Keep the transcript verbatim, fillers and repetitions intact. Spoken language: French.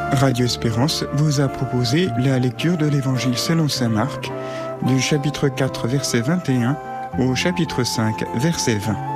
Radio Espérance vous a proposé la lecture de l'Évangile selon saint Marc, du chapitre quatre, verset vingt et un au chapitre cinq, verset vingt.